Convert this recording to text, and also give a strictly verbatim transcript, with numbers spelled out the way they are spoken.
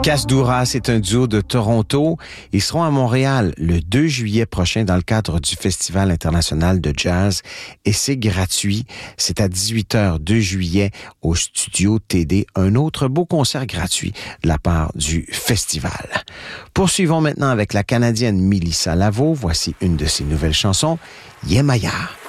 Casdoura, c'est un duo de Toronto. Ils seront à Montréal le deux juillet prochain dans le cadre du Festival international de jazz et c'est gratuit. C'est à dix-huit heures deux juillet au Studio T D. Un autre beau concert gratuit de la part du festival. Poursuivons maintenant avec la Canadienne Mélissa Lavo. Voici une de ses nouvelles chansons, Yemaya.